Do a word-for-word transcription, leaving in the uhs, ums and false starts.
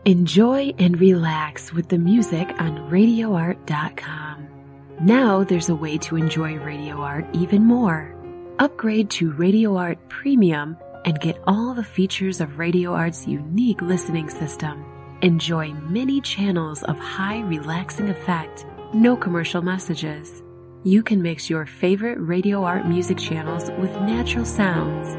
Enjoy and relax with the music on radio art dot com. Now there's a way to enjoy Radio Art even more. Upgrade to Radio Art Premium and get all the features of Radio Art's unique listening system. Enjoy many channels of high relaxing effect, no commercial messages. You can mix your favorite Radio Art music channels with natural sounds